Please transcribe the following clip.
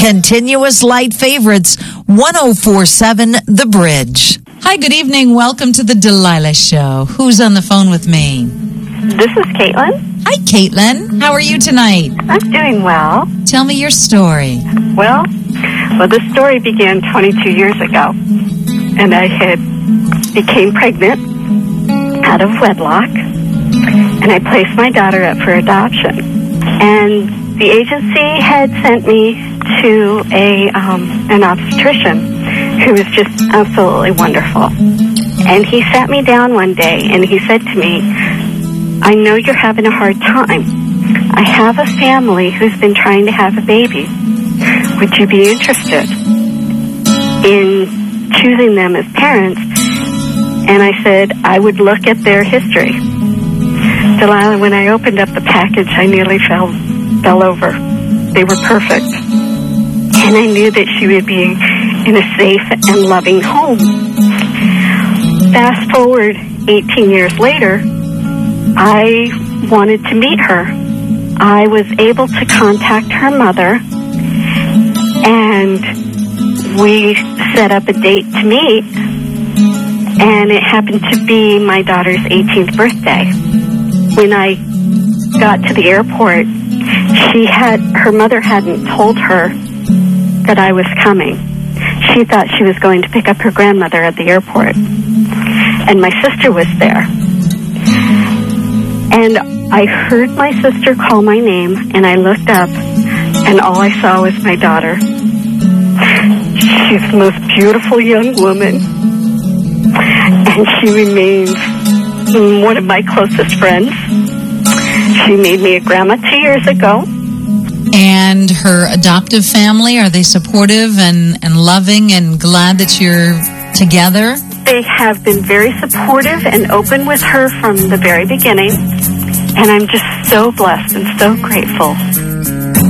Continuous light favorites, 104.7 The Bridge. Hi, good evening. Welcome to the Delilah Show. Who's on the phone with me? This is Caitlin. Hi, Caitlin. How are you tonight? I'm doing well. Tell me your story. Well, this story began 22 years ago, and I became pregnant out of wedlock, and I placed my daughter up for adoption. And the agency had sent me to an obstetrician who was just absolutely wonderful. And he sat me down one day and he said to me, I know you're having a hard time. I have a family who's been trying to have a baby. Would you be interested in choosing them as parents? And I said, I would look at their history. Delilah, when I opened up the package, I nearly fell over. They were perfect. And I knew that she would be in a safe and loving home. Fast forward 18 years later, I wanted to meet her. I was able to contact her mother, and we set up a date to meet, and it happened to be my daughter's 18th birthday. When I got to the airport, her mother hadn't told her that I was coming. She thought she was going to pick up her grandmother at the airport. And my sister was there. And I heard my sister call my name, and I looked up, and all I saw was my daughter. She's the most beautiful young woman, and she remains one of my closest friends. She made me a grandma 2 years ago. And her adoptive family, are they supportive and loving and glad that you're together? They have been very supportive and open with her from the very beginning. And I'm just so blessed and so grateful.